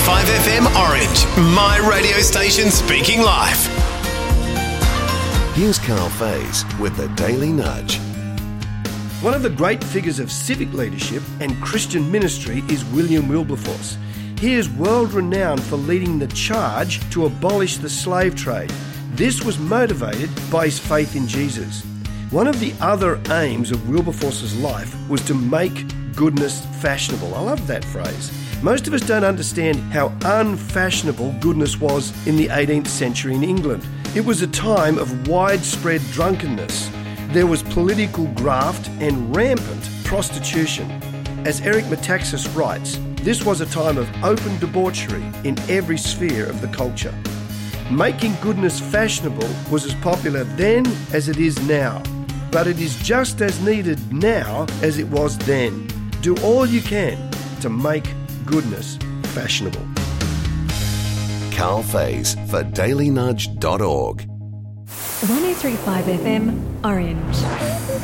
FM Orange, my radio station speaking life. Here's Carl Faze with the Daily Nudge. One of the great figures of civic leadership and Christian ministry is William Wilberforce. He is world renowned for leading the charge to abolish the slave trade. This was motivated by his faith in Jesus. One of the other aims of Wilberforce's life was to make goodness fashionable. I love that phrase. Most of us don't understand how unfashionable goodness was in the 18th century in England. It was a time of widespread drunkenness. There was political graft and rampant prostitution. As Eric Metaxas writes, this was a time of open debauchery in every sphere of the culture. Making goodness fashionable was as popular then as it is now, but it is just as needed now as it was then. Do all you can to make goodness fashionable. Carl Faze for dailynudge.org. 103.5 FM Orange.